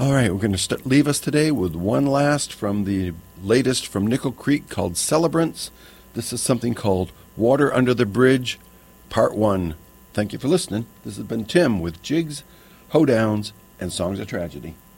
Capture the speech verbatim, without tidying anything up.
All right, we're going to st- leave us today with one last from the latest from Nickel Creek called Celebrants. This is something called Water Under the Bridge, Part one. Thank you for listening. This has been Tim with Jigs, Hoedowns, and Songs of Tragedy.